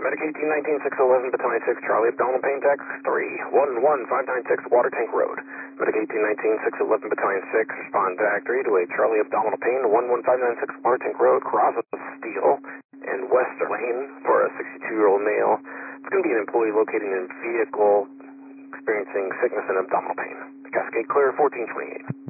Medic 1819-611, Battalion 6, Charlie, abdominal pain, tax 311596, Water Tank Road. Medic 1819-611, Battalion 6, respond back 328, Charlie, abdominal pain, 11596, Water Tank Road, cross of Steel and Wester Lane for a 62-year-old male. It's going to be an employee located in a vehicle experiencing sickness and abdominal pain. Cascade clear, 1428.